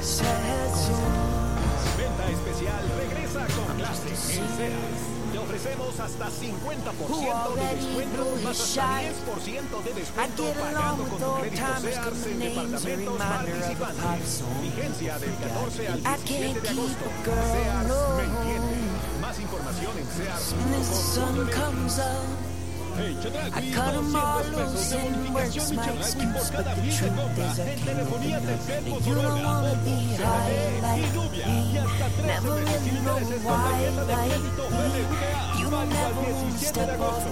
Venta especial regresa con clase en Sears. Te ofrecemos hasta 50% de descuento más hasta 10% de descuento pagando con tu crédito Sears en departamentos participantes. Vigencia del 14 al 17 de agosto. Sears me entiende. Más información en sears.com.mx. Hey, Chedraui, $200 de bonificación Michelin por cada bill de compra en telefonía Telcel, Motorola, Oppo, CDE y Nubia. Y hasta 13 meses sin intereses con tarjeta de crédito BBVA. Válido al 17 de agosto.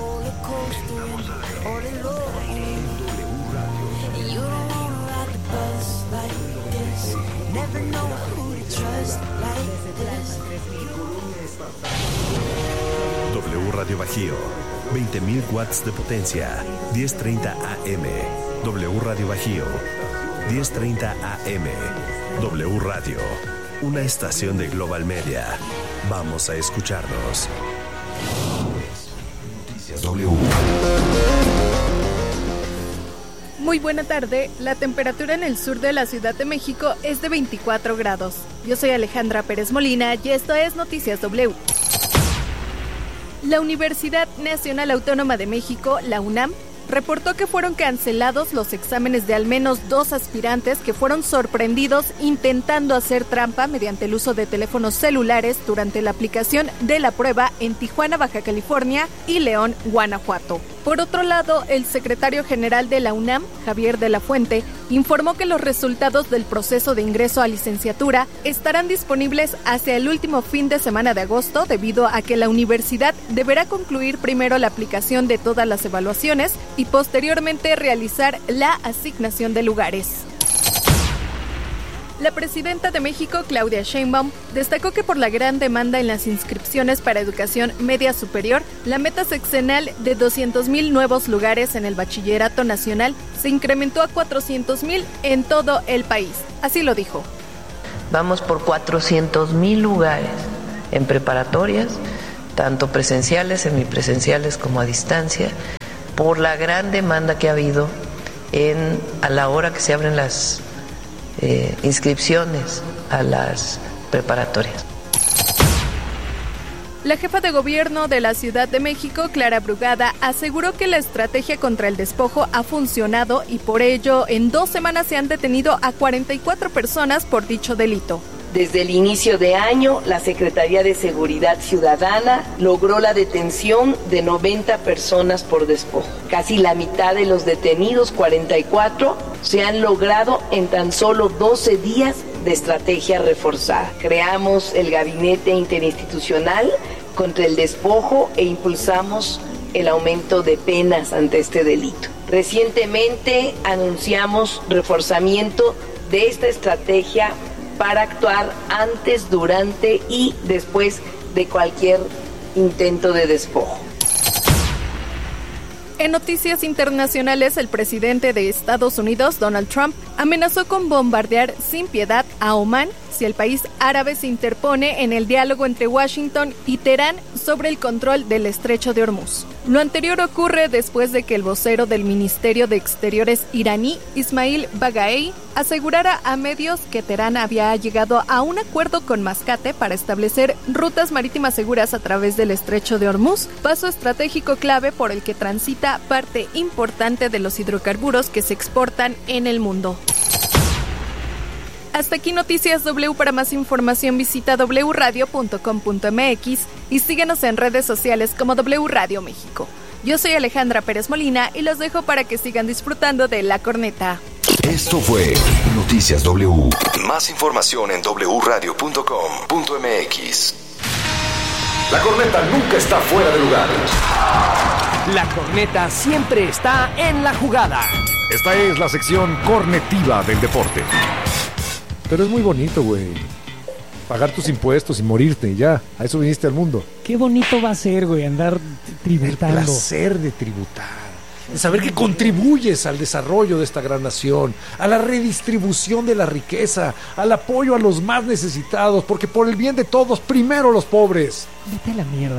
W Radio Bajío, 20.000 watts de potencia, 1030 AM. W Radio Bajío, 1030 AM. W Radio, una estación de Global Media. Vamos a escucharnos. Noticias W. Muy buena tarde. La temperatura en el sur de la Ciudad de México es de 24 grados. Yo soy Alejandra Pérez Molina y esto es Noticias W. La Universidad Nacional Autónoma de México, la UNAM, reportó que fueron cancelados los exámenes de al menos 2 aspirantes que fueron sorprendidos intentando hacer trampa mediante el uso de teléfonos celulares durante la aplicación de la prueba en Tijuana, Baja California y León, Guanajuato. Por otro lado, el secretario general de la UNAM, Javier de la Fuente, informó que los resultados del proceso de ingreso a licenciatura estarán disponibles hacia el último fin de semana de agosto, debido a que la universidad deberá concluir primero la aplicación de todas las evaluaciones y posteriormente realizar la asignación de lugares. La presidenta de México, Claudia Sheinbaum, destacó que por la gran demanda en las inscripciones para educación media superior, la meta sexenal de 200,000 nuevos lugares en el bachillerato nacional se incrementó a 400,000 en todo el país. Así lo dijo. Vamos por 400,000 lugares en preparatorias, tanto presenciales, semipresenciales como a distancia, por la gran demanda que ha habido a la hora que se abren las inscripciones a las preparatorias. La jefa de gobierno de la Ciudad de México, Clara Brugada, aseguró que la estrategia contra el despojo ha funcionado y por ello en 2 semanas se han detenido a 44 personas por dicho delito. Desde el inicio de año, la Secretaría de Seguridad Ciudadana logró la detención de 90 personas por despojo. Casi la mitad de los detenidos, 44, se han logrado en tan solo 12 días de estrategia reforzada. Creamos el Gabinete Interinstitucional contra el Despojo e impulsamos el aumento de penas ante este delito. Recientemente anunciamos reforzamiento de esta estrategia para actuar antes, durante y después de cualquier intento de despojo. En noticias internacionales, el presidente de Estados Unidos, Donald Trump, amenazó con bombardear sin piedad a Omán si el país árabe se interpone en el diálogo entre Washington y Teherán sobre el control del estrecho de Hormuz. Lo anterior ocurre después de que el vocero del Ministerio de Exteriores iraní, Ismail Baghai, asegurara a medios que Teherán había llegado a un acuerdo con Mascate para establecer rutas marítimas seguras a través del estrecho de Hormuz, paso estratégico clave por el que transita parte importante de los hidrocarburos que se exportan en el mundo. Hasta aquí Noticias W. Para más información visita wradio.com.mx y síguenos en redes sociales como W Radio México. Yo soy Alejandra Pérez Molina y los dejo para que sigan disfrutando de La Corneta. Esto fue Noticias W. Más información en wradio.com.mx. La Corneta nunca está fuera de lugar. La Corneta siempre está en la jugada. Esta es la sección cornetiva del deporte. Pero es muy bonito, güey. Pagar tus impuestos y morirte, ya. A eso viniste al mundo. Qué bonito va a ser, güey, andar tributando. El placer de tributar. De saber que contribuyes al desarrollo de esta gran nación, a la redistribución de la riqueza, al apoyo a los más necesitados, porque por el bien de todos, primero los pobres. Vete a la mierda.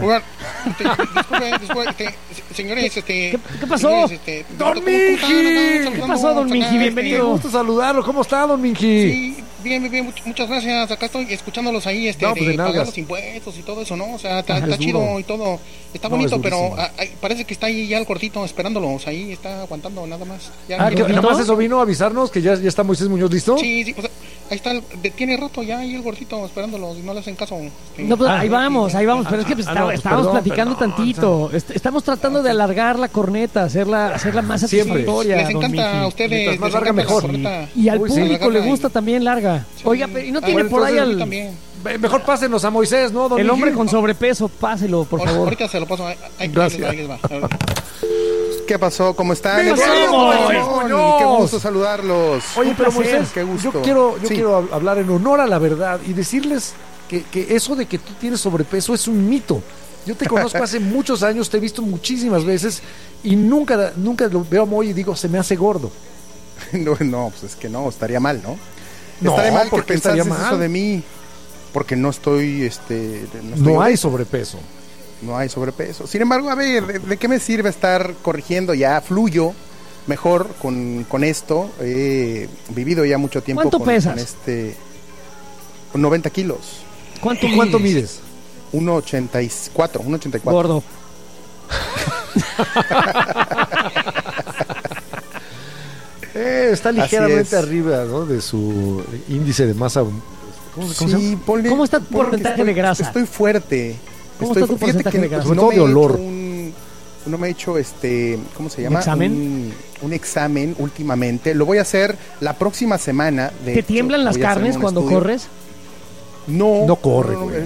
Señores, ¿Qué pasó? ¡Don Minji! ¿Qué pasó, don Minji? Bienvenido. Qué gusto saludarlo. ¿Cómo está, don Minji? Sí, Bien, muchas gracias. Acá estoy escuchándolos ahí, No, pues de de nada. pagar los impuestos y todo eso, ¿no? O sea, está es chido duro. y todo. Está No, bonito, es pero durísimo. parece que está ahí ya el cortito esperándolos. Ahí está aguantando nada más. Ya, Ah, ¿Qué- ¿Qué- Nada más eso vino a avisarnos que ya está Moisés Muñoz listo. sí, o sea, ahí está, tiene rato ya ahí el gordito esperándolos y no le hacen caso. No, pues, ahí vamos, pero es que no, pues, estábamos perdón, platicando perdón, tantito. Estamos tratando de alargar la corneta, hacerla más Siempre. satisfactoria. Les don encanta Miki. a ustedes. Mientras más les larga, encanta la mejor. corneta. Y al Uy, sí. público le Agarra gusta y- también larga. Sí. Oiga, y no tiene bueno, por ahí entonces, A mí al también. Mejor pásenos a Moisés, ¿no, don el hombre Miguel? con sobrepeso, páselo, por favor. Ahorita se lo paso. Ahí Gracias. les va. ¿Qué pasó? ¿Cómo están? ¿Qué pasó, Moisés? Qué gusto saludarlos. Oye, Un pero placer. Moisés, Qué gusto. yo Sí. quiero hablar en honor a la verdad y decirles que eso de que tú tienes sobrepeso es un mito. Yo te conozco hace muchos años, te he visto muchísimas veces y nunca lo veo a Moy y digo, se me hace gordo. No, pues es que no, estaría mal, ¿no? No, estaría mal que ¿por qué estaría pensases eso mal? de mí, porque no estoy, No hay sobrepeso. no hay sobrepeso. Sin embargo, a ver, ¿de qué me sirve estar corrigiendo? Ya fluyo mejor con esto. He vivido ya mucho tiempo ¿Cuánto pesas? con 90 kilos. ¿Cuánto ¿Cuánto mides? mides? 1.84. Gordo. Está Así ligeramente es. arriba, ¿no? De su índice de masa. ¿Cómo se llama? Sí, ponle- ¿Cómo está tu ponle que porcentaje de grasa? Estoy fuerte. ¿Cómo está tu fíjate porcentaje que de grasa? Sobre todo me de he olor. hecho no me he hecho ¿cómo se llama? examen? Un examen últimamente. Lo voy a hacer la próxima semana. De ¿Te hecho, tiemblan las voy a hacerme carnes un cuando estudio. corres? No corre, güey.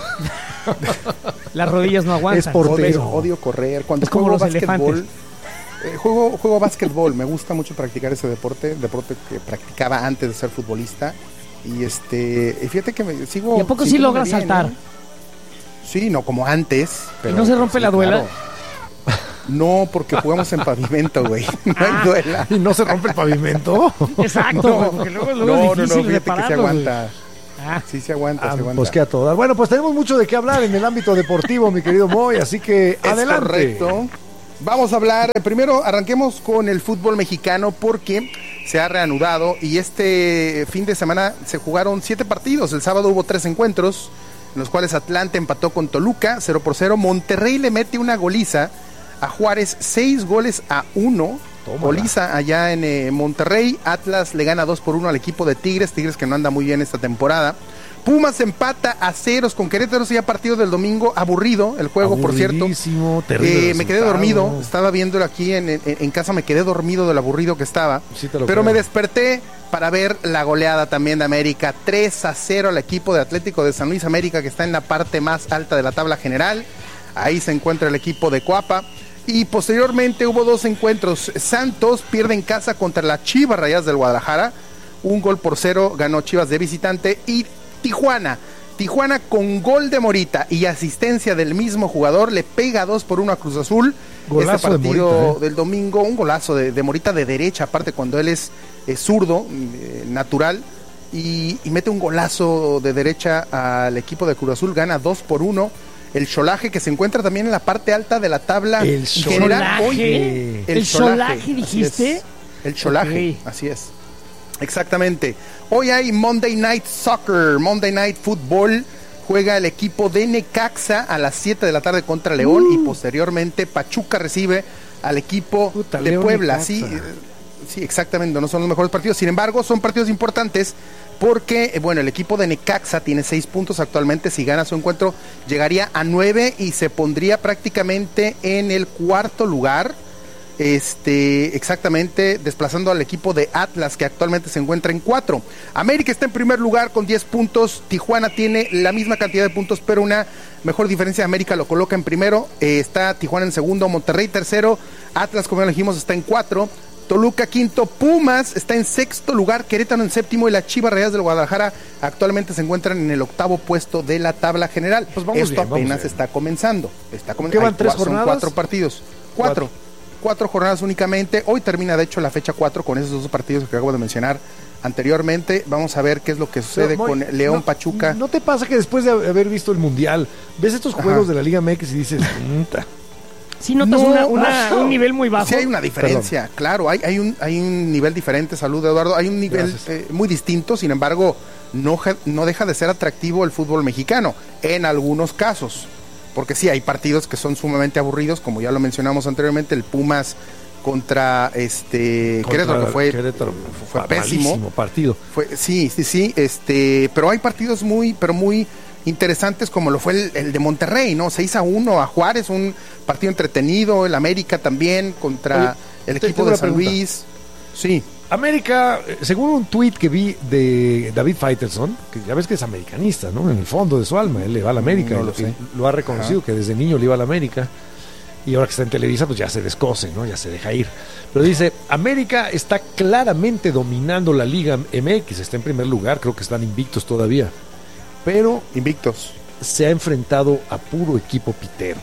Las rodillas no aguantan. Es portero. Odio correr. Cuando Es como juego los básquetbol, juego básquetbol. Me gusta mucho practicar ese deporte que practicaba antes de ser futbolista. Y y fíjate que me sigo. ¿Y a poco sí sintiéndome logras bien, saltar? ¿eh? Sí, no como antes. Pero, no se rompe la duela? claro. No, porque jugamos en pavimento, güey. No hay duela. ¿Y no se rompe el pavimento? Exacto, güey, porque luego es difícil fíjate que se repararlo, aguanta. Ah. Sí se aguanta, Ah, se aguanta. pues que a todas. Bueno, pues tenemos mucho de qué hablar en el ámbito deportivo, mi querido Moy, así que Es adelante. correcto. Vamos a hablar, primero arranquemos con el fútbol mexicano porque se ha reanudado y este fin de semana se jugaron 7 partidos. El sábado hubo 3 encuentros, en los cuales Atlante empató con Toluca 0-0. Monterrey le mete una goliza a Juárez 6-1. Tómala. Goliza allá en Monterrey. Atlas le gana 2-1 al equipo de Tigres que no anda muy bien esta temporada. Pumas empata a 0 con Querétaro, ya partido del domingo, aburrido el juego, por cierto. Aburridísimo, terrible Me quedé resultado. dormido, estaba viéndolo aquí en casa, me quedé dormido del aburrido que estaba, Sí te lo pero creo. me desperté para ver la goleada también de América, 3-0 al equipo de Atlético de San Luis América, que está en la parte más alta de la tabla general. Ahí se encuentra el equipo de Coapa. Y posteriormente hubo 2 encuentros. Santos pierde en casa contra la Chivas Rayadas del Guadalajara, 1-0 ganó Chivas de visitante. Y Tijuana con gol de Morita y asistencia del mismo jugador le pega 2-1 a Cruz Azul. Golazo Este de partido Morita, del domingo, un golazo de Morita de derecha, aparte cuando él es zurdo, natural, y mete un golazo de derecha al equipo de Cruz Azul, gana 2-1. El Xolaje, que se encuentra también en la parte alta de la tabla El general. Xolaje. ¿El Xolaje dijiste? El Xolaje, Ok. así es. Exactamente. Hoy hay Monday Night Soccer, Monday Night Football. Juega el equipo de Necaxa a las 7 de la tarde contra León y posteriormente Pachuca recibe al equipo Puta, de León, Puebla. Necaxa. Sí, exactamente, no son los mejores partidos. Sin embargo, son partidos importantes porque, el equipo de Necaxa tiene 6 puntos actualmente. Si gana su encuentro, llegaría a 9 y se pondría prácticamente en el 4º lugar. Exactamente, desplazando al equipo de Atlas, que actualmente se encuentra en 4. América está en primer lugar con 10 puntos. Tijuana tiene la misma cantidad de puntos, pero una mejor diferencia. América lo coloca en primero. Está Tijuana en segundo, Monterrey tercero. Atlas, como ya lo dijimos, está en 4. Toluca quinto, Pumas está en 6º lugar, Querétaro en 7º y las Chivas Rayadas del Guadalajara actualmente se encuentran en el 8º puesto de la tabla general. Pues vamos Esto bien, vamos apenas bien. está comenzando. ¿Qué van, 3 Son jornadas? 4 partidos. 4 jornadas únicamente. Hoy termina de hecho la fecha 4 con esos 2 partidos que acabo de mencionar anteriormente. Vamos a ver qué es lo que sucede Pero, Moy, con León no, Pachuca. ¿No te pasa que después de haber visto el Mundial, ves estos juegos de la Liga MX y dices, "Puta"? Sí notas un nivel muy bajo. Sí hay una diferencia, claro, hay un nivel diferente, salud Eduardo, hay un nivel muy distinto, sin embargo, no deja de ser atractivo el fútbol mexicano, en algunos casos, porque sí, hay partidos que son sumamente aburridos, como ya lo mencionamos anteriormente, el Pumas contra Querétaro, que fue pésimo partido. Sí, pero hay partidos muy interesantes, como lo fue el de Monterrey, ¿no? 6-1 a Juárez, un partido entretenido, el América también contra el equipo de San Luis. Sí. América, según un tuit que vi de David Faitelson, que ya ves que es americanista, ¿no? En el fondo de su alma, él le va a la América, lo ha reconocido, que desde niño le iba a la América, y ahora que está en Televisa, pues ya se descose, ¿no? Ya se deja ir. Pero dice, América está claramente dominando la Liga MX, está en primer lugar, creo que están invictos todavía, pero invictos, se ha enfrentado a puro equipo pitero.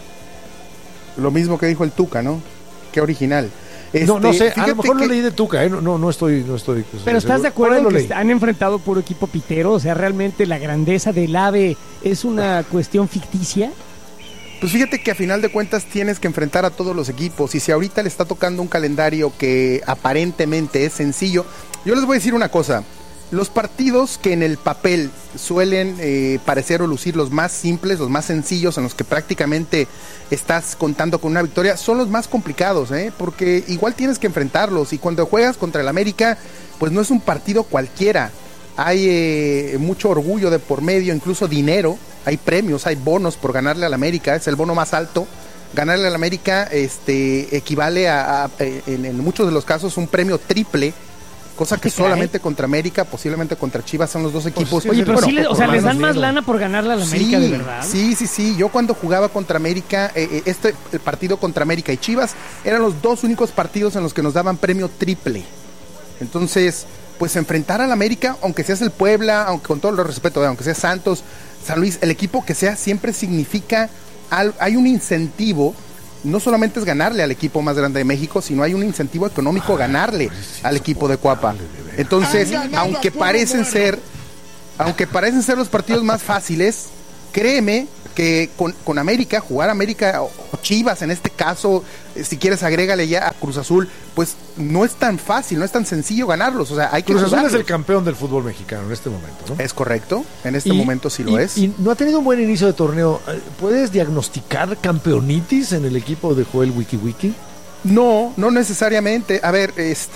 Lo mismo que dijo el Tuca, ¿no? Qué original. No sé, a lo mejor lo leí de Tuca, no estoy. Pero ¿estás de acuerdo en que han enfrentado puro equipo pitero? O sea, realmente la grandeza del AVE es una cuestión ficticia. Pues fíjate que a final de cuentas tienes que enfrentar a todos los equipos, y si ahorita le está tocando un calendario que aparentemente es sencillo, yo les voy a decir una cosa. Los partidos que en el papel suelen parecer o lucir los más simples, los más sencillos, en los que prácticamente estás contando con una victoria, son los más complicados, porque igual tienes que enfrentarlos, y cuando juegas contra el América, pues no es un partido cualquiera. Hay mucho orgullo de por medio, incluso dinero, hay premios, hay bonos por ganarle al América, es el bono más alto. Ganarle al América equivale a en muchos de los casos, un premio triple, cosa que solamente contra América, posiblemente contra Chivas, son los dos equipos. Oye, pero sí, les dan más lana por ganarle a la América, de verdad. Sí. Yo cuando jugaba contra América, el partido contra América y Chivas eran los dos únicos partidos en los que nos daban premio triple. Entonces, pues enfrentar al América, aunque seas el Puebla, aunque con todo el respeto, aunque sea Santos, San Luis, el equipo que sea, siempre significa, hay un incentivo. No solamente es ganarle al equipo más grande de México, sino hay un incentivo económico ganarle al equipo de Cuapa. Entonces, aunque parecen ser los partidos más fáciles, créeme que con América, jugar América o Chivas en este caso, si quieres agrégale ya a Cruz Azul, pues no es tan fácil, no es tan sencillo ganarlos. O sea, hay que Cruz Azul es el campeón del fútbol mexicano en este momento, ¿no? Es correcto, en este momento sí lo es. Y no ha tenido un buen inicio de torneo. ¿Puedes diagnosticar campeonitis en el equipo de Joel Wiki? No necesariamente. A ver,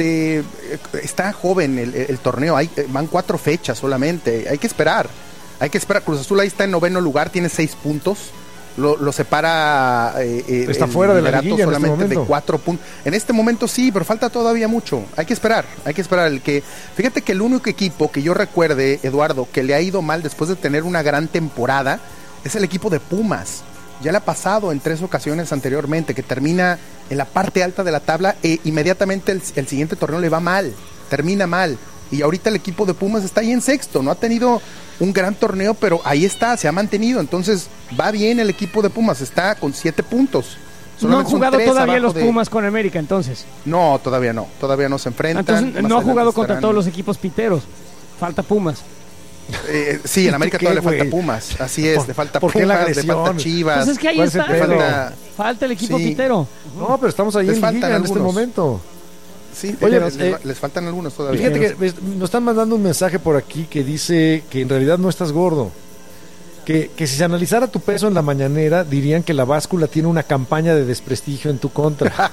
está joven el torneo, van 4 fechas solamente, hay que esperar. Cruz Azul ahí está en 9º lugar, tiene 6 puntos. Lo separa está fuera de la liguilla solamente de 4 puntos. En este momento sí, pero falta todavía mucho. Hay que esperar. Fíjate que el único equipo que yo recuerde, Eduardo, que le ha ido mal después de tener una gran temporada es el equipo de Pumas. Ya le ha pasado en 3 ocasiones anteriormente, que termina en la parte alta de la tabla e inmediatamente el siguiente torneo le va mal, termina mal. Y ahorita el equipo de Pumas está ahí en 6º, no ha tenido un gran torneo, pero ahí está, se ha mantenido. Entonces va bien el equipo de Pumas, está con 7 puntos. No han jugado todavía los Pumas con América, entonces. No, todavía no se enfrentan. Entonces no ha jugado contra todos los equipos piteros, falta Pumas. Sí, en América todavía le falta Pumas, así es, le falta Pumas, le falta Chivas. Pues es que ahí está, falta el equipo pitero. No, pero estamos ahí en liguilla en este momento. Sí, oye, les faltan algunos todavía. Fíjate que nos están mandando un mensaje por aquí que dice que en realidad no estás gordo. Que si se analizara tu peso en la mañanera, dirían que la báscula tiene una campaña de desprestigio en tu contra.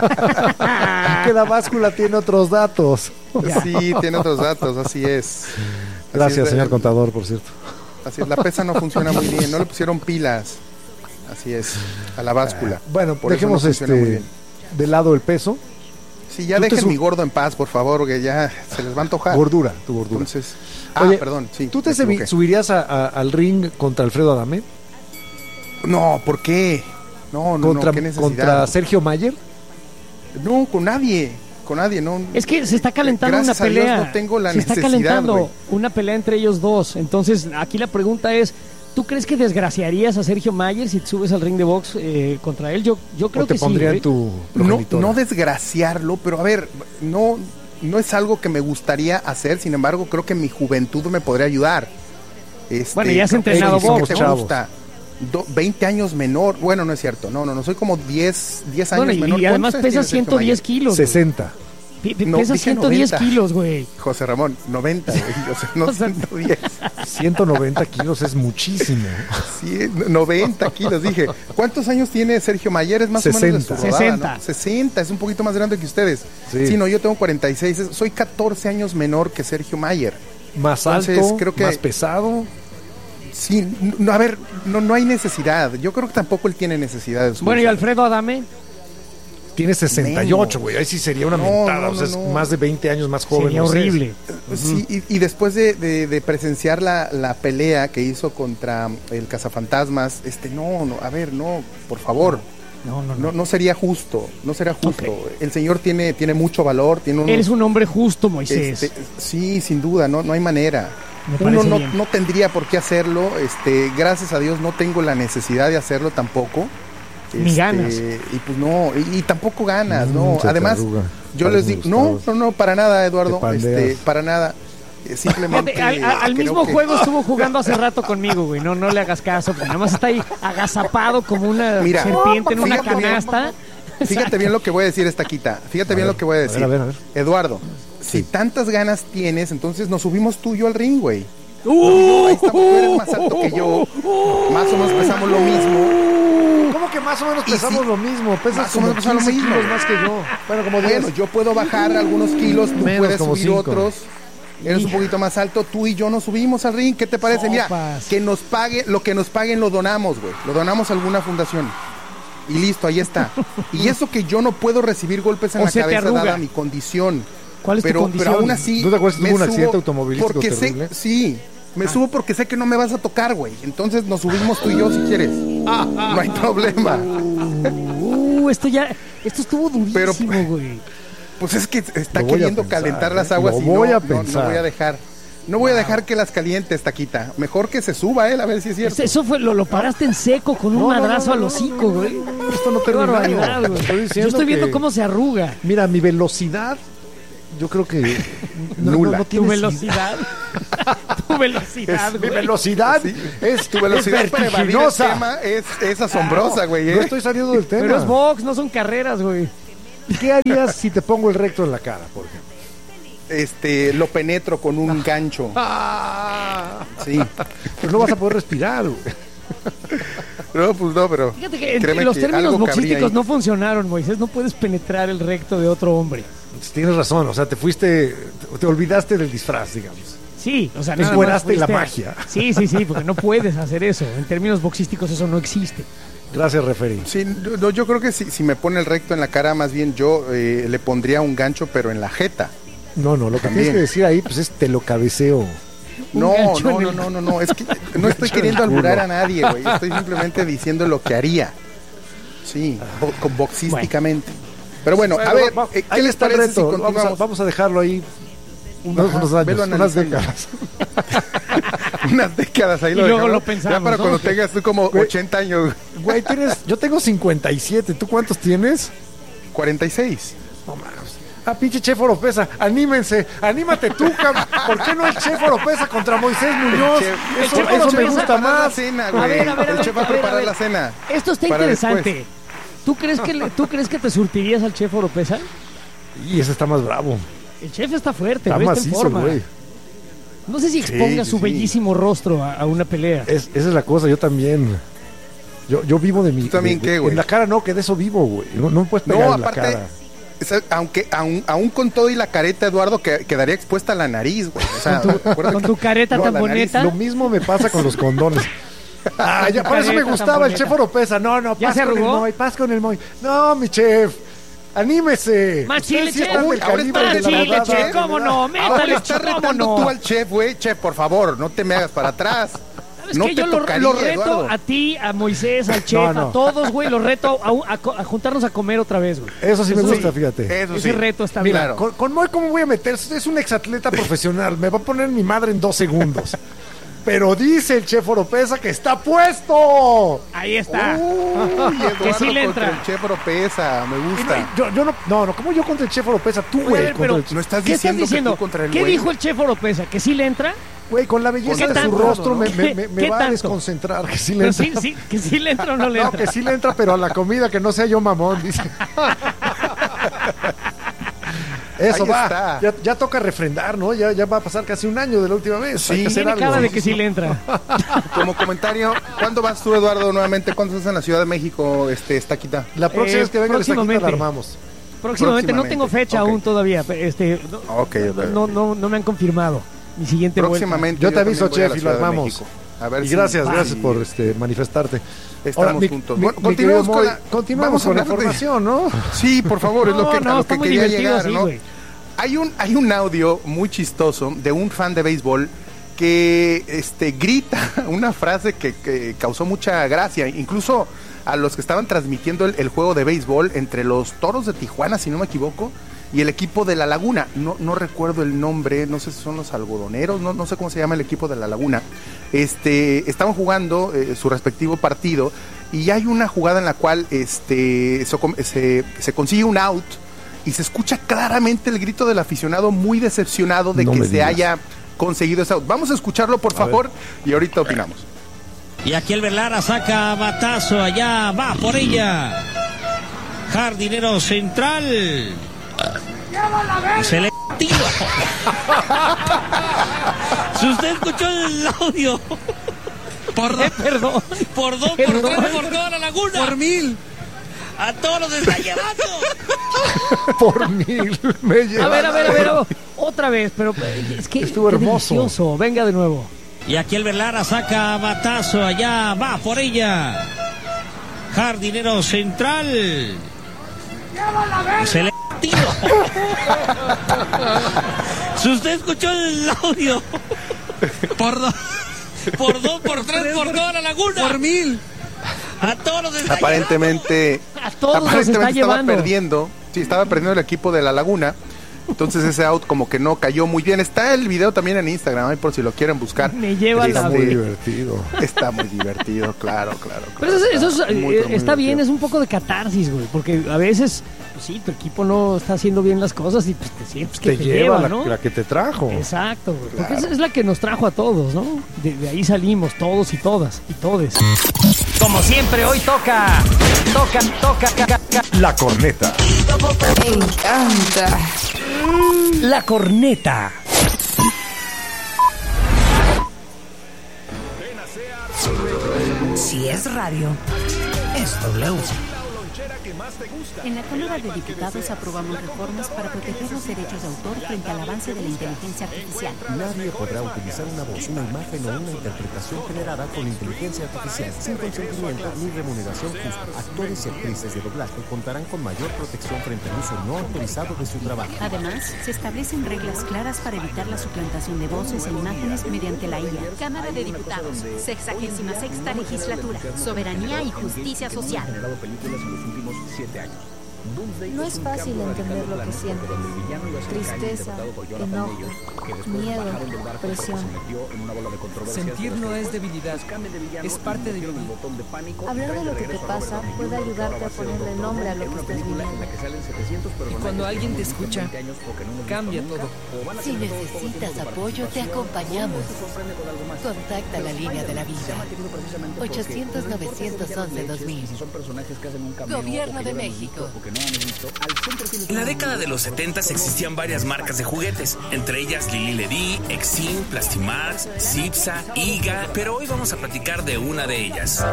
Que la báscula tiene otros datos. Sí, tiene otros datos, así es. Gracias, señor contador, por cierto. Así es, la pesa no funciona muy bien, no le pusieron pilas. Así es, a la báscula. Bueno, dejemos de lado el peso. Sí, ya dejen mi gordo en paz, por favor, que ya se les va a antojar. Tu gordura. Entonces, oye, perdón, sí. ¿Tú te subirías al ring contra Alfredo Adame? No, ¿por qué? No, ¿qué necesidad? ¿Contra Sergio Mayer? No, con nadie, no. Es que se está calentando una pelea. Dios, no tengo la necesidad, está calentando una pelea entre ellos dos. Entonces, aquí la pregunta es, ¿tú crees que desgraciarías a Sergio Mayer si te subes al ring de box contra él? Yo creo que sí. En tu no desgraciarlo, pero a ver, no es algo que me gustaría hacer. Sin embargo, creo que mi juventud me podría ayudar. Bueno, ya has entrenado box, ¿no? 20 años menor. Bueno, no es cierto. No, soy como 10 años menor. Y además pesa 110 kilos. 60. Pesa 110 kilos, güey. José Ramón, 90, güey. O sea, no 110. 190 kilos es muchísimo. Sí, 90 kilos, dije. ¿Cuántos años tiene Sergio Mayer? Es más 60. O menos de su rodada, 60. ¿no? 60, es un poquito más grande que ustedes. Sí, no, yo tengo 46. Soy 14 años menor que Sergio Mayer. Más Entonces, alto, creo que, más pesado. Sí, no, a ver, no hay necesidad. Yo creo que tampoco él tiene necesidad. Bueno, ¿y Alfredo Adame? Tiene 68, güey. Ahí sí sería una mentada. O sea, es más de 20 años más joven. Sería horrible. Sí, y después de presenciar la pelea que hizo contra el Cazafantasmas, a ver, por favor. No sería justo. No sería justo. Okay. El señor tiene mucho valor. Eres un hombre justo, Moisés. Sí, sin duda. No hay manera. Uno no tendría por qué hacerlo. Gracias a Dios no tengo la necesidad de hacerlo tampoco. Ni ganas. Y pues no, y tampoco ganas, ¿no? Además, yo les digo, no, para nada, Eduardo, para nada. Simplemente al mismo juego estuvo jugando hace rato conmigo, güey. No le hagas caso, porque nada más está ahí agazapado como una serpiente en una canasta. Fíjate bien lo que voy a decir, Estaquita. Fíjate bien lo que voy a decir. A ver. Eduardo, si tantas ganas tienes, entonces nos subimos tú y yo al ring, güey. Ahí estamos, tú eres más alto que yo. Más o menos pesamos lo mismo. ¿Cómo que más o menos pesamos lo mismo? Pesas como 15 kilos más que yo. Bueno, yo puedo bajar algunos kilos, tú puedes subir otros. Eres un poquito más alto, tú y yo nos subimos al ring. ¿Qué te parece? Mira, que nos pague, lo que nos paguen lo donamos, güey. Lo donamos a alguna fundación. Y listo, ahí está. Y eso que yo no puedo recibir golpes en la cabeza dada mi condición. ¿Cuál es tu condición? Pero aún así, ¿tú te acuerdas que tuvo un accidente automovilístico porque terrible? Me subo porque sé que no me vas a tocar, güey. Entonces nos subimos tú y yo si quieres. No hay problema. Esto estuvo durísimo, güey. Pues es que está queriendo calentar las aguas y no voy a dejar. No voy a dejar que las caliente, Taquita. Mejor que se suba él, a ver si es cierto. Eso fue, lo paraste en seco con un madrazo al hocico, güey. Esto no termina. Yo estoy viendo cómo se arruga. Mira, mi velocidad, yo creo que nula. ¿Tu velocidad? Tu velocidad, güey. Mi velocidad es tu velocidad para evadir el tema es asombrosa, güey. No estoy saliendo del tema. Pero es box, no son carreras, güey. ¿Qué harías si te pongo el recto en la cara, por ejemplo? Lo penetro con un gancho. Sí. Pero no vas a poder respirar, güey. No, pues no, pero fíjate que los términos boxísticos no funcionaron, Moisés. No puedes penetrar el recto de otro hombre. Tienes razón, o sea, te olvidaste del disfraz, digamos. Sí, o sea, descueraste la magia. Sí, porque no puedes hacer eso. En términos boxísticos eso no existe. Gracias, referí. Sí, yo creo que si me pone el recto en la cara, más bien yo le pondría un gancho, pero en la jeta. No, lo que tienes que decir ahí pues es te lo cabeceo. No, es que no estoy queriendo alburar a nadie, güey. Estoy simplemente diciendo lo que haría. Sí, boxísticamente. Bueno. Pero bueno, a ver, ¿qué les está el reto? Si vamos a dejarlo ahí unos años, unas décadas. Unas décadas ahí. Y luego lo pensamos. Ya para cuando tengas tú como 80 años. Güey, yo tengo 57. ¿Tú cuántos tienes? 46. No mames. Pinche Chef Oropesa, anímate tú, cabrón. ¿Por qué no el Chef Oropesa contra Moisés Muñoz? Eso me gusta más. Cena, a ver, el chef va a preparar la cena. Esto está interesante. ¿Tú crees que te surtirías al Chef Oropesa? Y ese está más bravo. El chef está fuerte, está macizo, en forma. Güey. No sé si exponga su bellísimo rostro a una pelea. Esa es la cosa, yo también. Yo vivo de mi... ¿Tú también qué, güey? En la cara no, que de eso vivo, güey. No me puedes pegar en la cara. Aunque aún con todo y la careta, Eduardo, quedaría expuesta la nariz, güey. O sea, con tu careta tan bonita. Lo mismo me pasa con los condones. Por eso me gustaba el Chef Oropesa. No, ¿ya se arrugó? Paz con el Moy. No, mi chef, anímese. Más chile, chef. Más chile, chef. ¿Cómo no? Métale, estás retando tú al chef, güey. Chef, por favor, no te me hagas para atrás. Es que yo lo reto, Eduardo, a ti, a Moisés, al chef, a todos, güey, los reto a juntarnos a comer otra vez, güey. Eso sí me gusta, fíjate. Ese reto está bien. Mira, con Moy, ¿cómo voy a meter? Es un exatleta profesional, me va a poner mi madre en 2 segundos. Pero dice el Chef Oropesa que está puesto. Ahí está. Que sí le entra. El Chef Oropesa, me gusta. Yo no, ¿cómo yo contra el Chef Oropesa? Tú, güey. No estás diciendo que tú contra el ¿Qué dijo el Chef Oropesa? ¿Que sí le entra? Güey, con la belleza de su rostro me va a desconcentrar. Que sí le entra. Sí, que sí le entra o no le entra. No, que sí le entra, pero a la comida que no sea yo mamón, dice. Eso Ahí va. Ya toca refrendar, ¿no? Ya va a pasar casi un año de la última vez. Sí, hay que hacer algo. Cara de que sí le entra. Como comentario, ¿cuándo vas tú, Eduardo, nuevamente? ¿Cuándo estás en la Ciudad de México, Estaquita? La próxima vez que venga el Estaquita la armamos. Próximamente, no tengo fecha aún todavía. No me han confirmado mi siguiente próximamente. Yo te aviso, chef, y lo armamos. A ver, y gracias por manifestarte. Estamos juntos. Bueno, continuamos con la información, ¿no? Sí, por favor, es lo que quería llegar, ¿no? Sí, hay un audio muy chistoso de un fan de béisbol que grita una frase que causó mucha gracia, incluso a los que estaban transmitiendo el juego de béisbol entre los Toros de Tijuana, si no me equivoco, y el equipo de La Laguna. No recuerdo el nombre, no sé si son los algodoneros, no sé cómo se llama el equipo de La Laguna. Estaban jugando su respectivo partido y hay una jugada en la cual se consigue un out y se escucha claramente el grito del aficionado muy decepcionado de que se haya conseguido ese out. Vamos a escucharlo, por favor, y ahorita opinamos. Y aquí el Verlara saca batazo, allá va por ella. Jardinero central. Se le tira. Si usted escuchó el audio. Perdón. Por 2, por 3, por toda La Laguna. Por 1000. A todos los está llevando. Por 1000 me lleva. A ver. Otra vez, pero es que estuvo hermoso. Delicioso. Venga de nuevo. Y aquí el Verlara saca batazo, allá va por ella. Jardinero central. Se le tira. Si usted escuchó el audio. Por 2, por 3, por toda La Laguna. Por 1000. A todos los está aparentemente estaba perdiendo. Sí, estaba perdiendo el equipo de La Laguna. Entonces ese out como que no cayó muy bien. Está el video también en Instagram, ahí por si lo quieren buscar. Me lleva Está muy divertido. Está muy divertido, claro. Pero eso está bien, es un poco de catarsis, güey, porque a veces, pues sí, tu equipo no está haciendo bien las cosas y pues te sientes que te lleva, ¿no? La que te trajo. Exacto, güey, porque esa es la que nos trajo a todos, ¿no? De ahí salimos todos y todas y todes. Como siempre, hoy toca. La corneta. Me encanta. La corneta. Si es radio, es W. En la Cámara de Diputados aprobamos reformas para proteger los derechos de autor frente al avance de la inteligencia artificial. Nadie podrá utilizar una voz, una imagen o una interpretación generada con inteligencia artificial sin consentimiento ni remuneración justa. Actores y actrices de doblaje contarán con mayor protección frente al uso no autorizado de su trabajo. Además, se establecen reglas claras para evitar la suplantación de voces e imágenes mediante la IA. Cámara de Diputados, 66ª legislatura, soberanía y justicia social. No es fácil entender lo que sienten. Tristeza, enojo, miedo, presión. Sentir no es debilidad, es parte de vivir. Hablar de lo que te pasa puede ayudarte a ponerle nombre a lo que estás viviendo. Y cuando alguien te escucha, cambia todo. Si necesitas apoyo, te acompañamos. Contacta la línea de la vida. 800-911-2000. Gobierno de México. En la década de los 70 existían varias marcas de juguetes, entre ellas Lili Ledy, Exim, Plastimax, Zipsa, Iga, pero hoy vamos a platicar de una de ellas.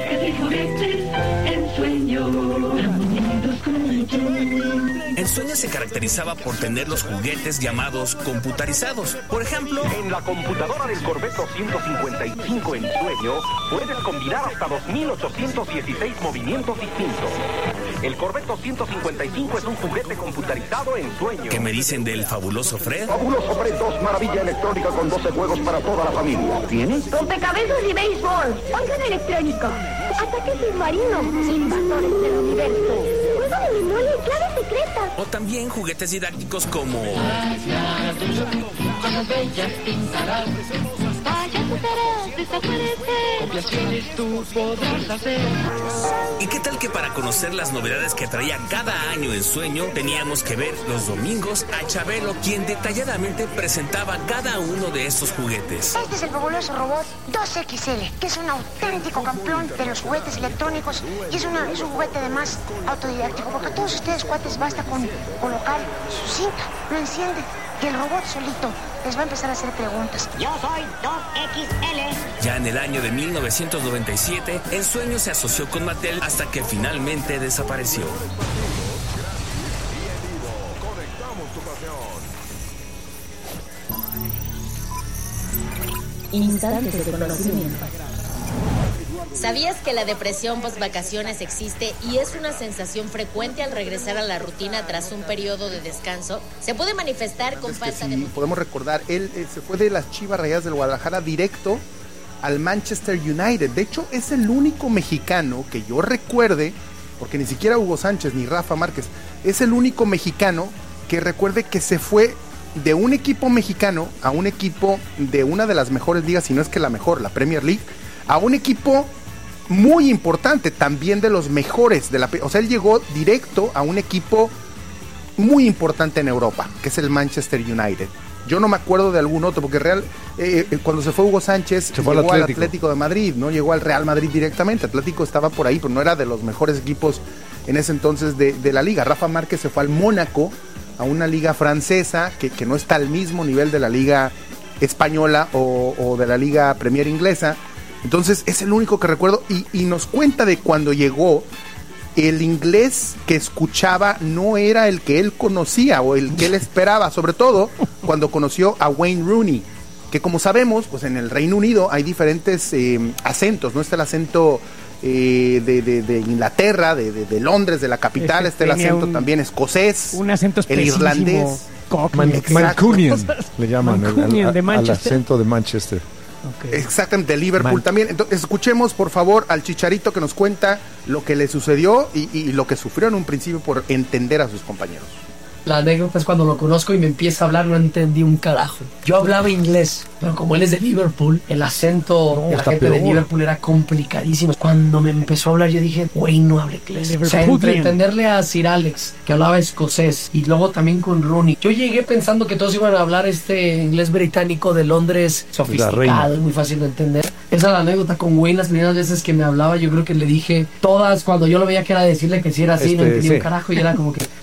Ensueño se caracterizaba por tener los juguetes llamados computarizados. Por ejemplo, en la computadora del Corvetto 155 Ensueño puedes combinar hasta 2816 movimientos distintos. El Corvetto 155 es un juguete computarizado en sueño. ¿Qué me dicen del fabuloso Fred? Fabuloso Fred 2, maravilla electrónica con 12 juegos para toda la familia. ¿Tienes? Rompecabezas y béisbol, órgano electrónico, ataques submarinos, invasores del universo, juego de memoria y claves secretas. O también juguetes didácticos como... recuperarás, desaparecer. Compilaciones tú podrás hacer. ¿Y qué tal que para conocer las novedades que traía cada año en Sueño, teníamos que ver los domingos a Chabelo, quien detalladamente presentaba cada uno de estos juguetes? Este es el fabuloso robot 2XL, que es un auténtico campeón de los juguetes electrónicos y es un juguete además autodidáctico, porque a todos ustedes, cuates, basta con colocar su cinta, lo enciende y el robot solito les va a empezar a hacer preguntas. Yo soy 2XL. Ya en el año de 1997, el Sueño se asoció con Mattel hasta que finalmente desapareció. Instantes de conocimiento. ¿Sabías que la depresión post-vacaciones existe y es una sensación frecuente al regresar a la rutina tras un periodo de descanso? Se puede manifestar con falta de... Podemos recordar, él se fue de las Chivas Rayadas del Guadalajara directo al Manchester United. De hecho, es el único mexicano que yo recuerde, porque ni siquiera Hugo Sánchez ni Rafa Márquez, es el único mexicano que recuerde que se fue de un equipo mexicano a un equipo de una de las mejores ligas, si no es que la mejor, la Premier League, a un equipo muy importante, también de los mejores de la... O sea, él llegó directo a un equipo muy importante en Europa, que es el Manchester United. Yo no me acuerdo de algún otro, porque cuando se fue Hugo Sánchez, llegó al Atlético de Madrid, no llegó al Real Madrid directamente. Atlético estaba por ahí, pero no era de los mejores equipos en ese entonces de la liga. Rafa Márquez se fue al Mónaco, a una liga francesa que no está al mismo nivel de la liga española o de la liga Premier inglesa. Entonces es el único que recuerdo y nos cuenta de cuando llegó, el inglés que escuchaba no era el que él conocía o el que él esperaba, sobre todo cuando conoció a Wayne Rooney, que como sabemos, pues en el Reino Unido hay diferentes acentos, ¿no? Está el acento de Inglaterra, de Londres, de la capital, está el acento también escocés, un acento el irlandés, Mancunian le llaman al Manchester. acento de Manchester. Okay. Exactamente, de Liverpool también. Entonces, escuchemos por favor al Chicharito que nos cuenta lo que le sucedió y lo que sufrió en un principio por entender a sus compañeros. La anécdota es cuando lo conozco y me empieza a hablar, no entendí un carajo. Yo hablaba inglés, pero como él es de Liverpool, el acento de la gente de Liverpool era complicadísimo. Cuando me empezó a hablar yo dije, güey, no hablo inglés. O sea, entre entenderle a Sir Alex, que hablaba escocés, y luego también con Rooney. Yo llegué pensando que todos iban a hablar inglés británico de Londres, sofisticado y muy fácil de entender. Esa es la anécdota con Wayne, las primeras veces que me hablaba, yo creo que le dije todas, cuando yo lo veía que era decirle que sí era así, no entendía un carajo, y era como que...